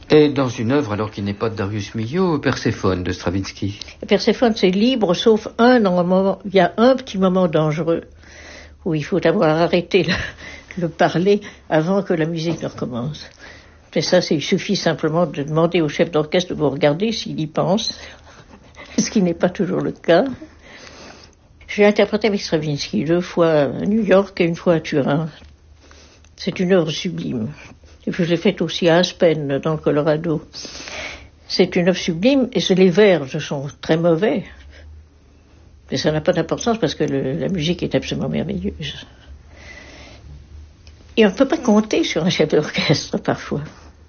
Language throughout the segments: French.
Et dans une œuvre, alors qui n'est pas de Darius Milhaud, Perséphone de Stravinsky. Perséphone, c'est libre, sauf il y a un petit moment dangereux, où il faut avoir arrêté le parler avant que la musique ne recommence. Mais ça, il suffit simplement de demander au chef d'orchestre de vous regarder s'il y pense, ce qui n'est pas toujours le cas. J'ai interprété avec Stravinsky 2 fois à New York et 1 fois à Turin. C'est une œuvre sublime. Et je l'ai faite aussi à Aspen, dans le Colorado. C'est une œuvre sublime, et les vers sont très mauvais. Mais ça n'a pas d'importance parce que la musique est absolument merveilleuse. Et on ne peut pas compter sur un chef d'orchestre, parfois.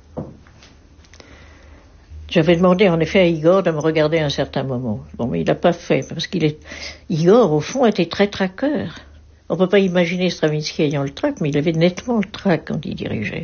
J'avais demandé, en effet, à Igor de me regarder à un certain moment. Bon, mais il n'a pas fait, parce Igor, au fond, était très traqueur. On ne peut pas imaginer Stravinsky ayant le trac, mais il avait nettement le trac quand il dirigeait.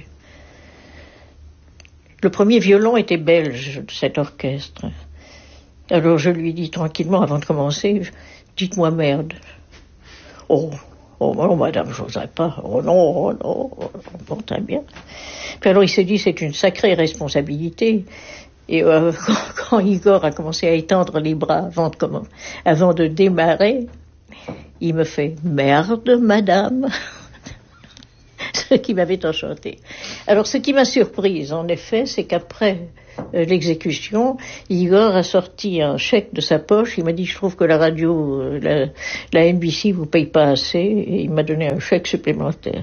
Le premier violon était belge de cet orchestre. Alors je lui dis tranquillement, avant de commencer, dites-moi merde. Oh non, madame, je n'oserais pas. Oh non, bon, très bien. Puis alors il s'est dit, c'est une sacrée responsabilité. Et quand Igor a commencé à étendre les bras avant de démarrer, il me fait « Merde, madame !» Ce qui m'avait enchanté. Alors, ce qui m'a surprise, en effet, c'est qu'après l'exécution, Igor a sorti un chèque de sa poche. Il m'a dit, je trouve que la radio, la NBC vous paye pas assez. Et il m'a donné un chèque supplémentaire.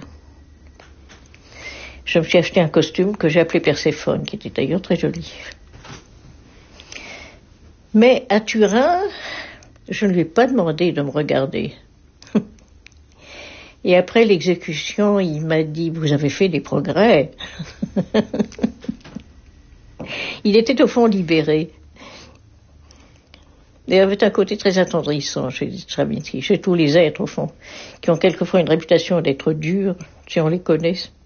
Je me suis acheté un costume que j'ai appelé Perséphone, qui était d'ailleurs très joli. Mais à Turin, je ne lui ai pas demandé de me regarder. Et après l'exécution, il m'a dit, vous avez fait des progrès. Il était au fond libéré. Il avait un côté très attendrissant chez Stravinsky, chez tous les êtres au fond, qui ont quelquefois une réputation d'être durs, si on les connaît.